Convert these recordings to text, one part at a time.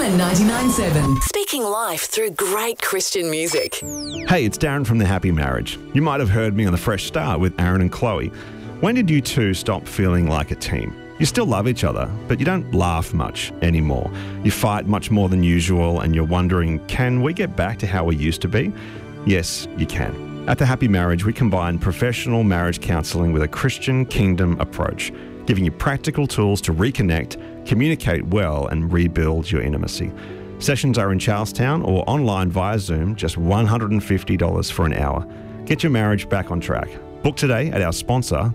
and 99.7. Speaking life through great Christian music. Hey, it's Darren from The Happy Marriage. You might have heard me on The Fresh Start with Aaron and Chloe. When did you two stop feeling like a team? You still love each other, but you don't laugh much anymore. You fight much more than usual, and you're wondering, can we get back to how we used to be? Yes, you can. At The Happy Marriage, we combine professional marriage counselling with a Christian kingdom approach, giving you practical tools to reconnect, communicate well, and rebuild your intimacy. Sessions are in Charlestown or online via Zoom, just $150 for an hour. Get your marriage back on track. Book today at our sponsor,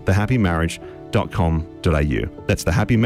thehappymarriage.com.au. That's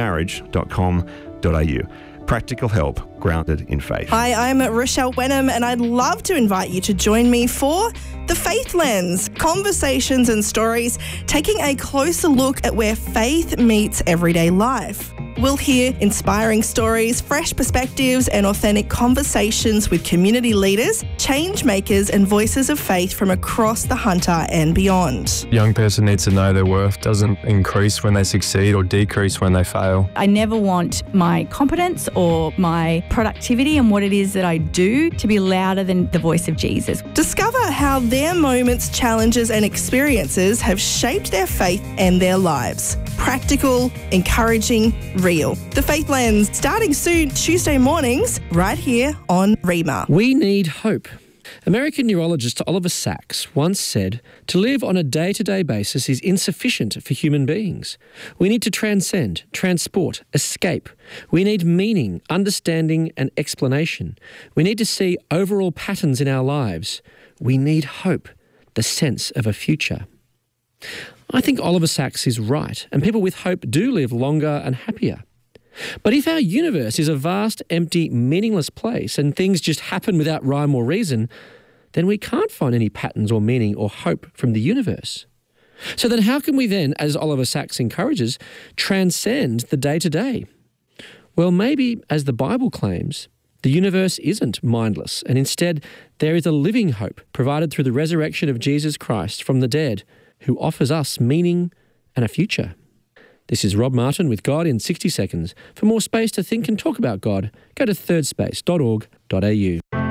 thehappymarriage.com.au. Practical help grounded in faith. Hi, I'm Rochelle Wenham, and I'd love to invite you to join me for The Faith Lens, conversations and stories taking a closer look at where faith meets everyday life. We'll hear inspiring stories, fresh perspectives, and authentic conversations with community leaders, change makers, and voices of faith from across the Hunter and beyond. A young person needs to know their worth doesn't increase when they succeed or decrease when they fail. I never want my competence or my productivity and what it is that I do to be louder than the voice of Jesus. Discover how their moments, challenges, and experiences have shaped their faith and their lives. Practical, encouraging, real. The Faith Lens, starting soon Tuesday mornings, right here on Rima. We need hope. American neurologist Oliver Sacks once said, "To live on a day-to-day basis is insufficient for human beings. We need to transcend, transport, escape. We need meaning, understanding, and explanation. We need to see overall patterns in our lives. We need hope, the sense of a future." I think Oliver Sacks is right, and people with hope do live longer and happier. But if our universe is a vast, empty, meaningless place and things just happen without rhyme or reason, then we can't find any patterns or meaning or hope from the universe. So then how can we then, as Oliver Sacks encourages, transcend the day-to-day? Well, maybe, as the Bible claims, the universe isn't mindless, and instead there is a living hope provided through the resurrection of Jesus Christ from the dead, who offers us meaning and a future. This is Rob Martin with God in 60 Seconds. For more space to think and talk about God, go to thirdspace.org.au.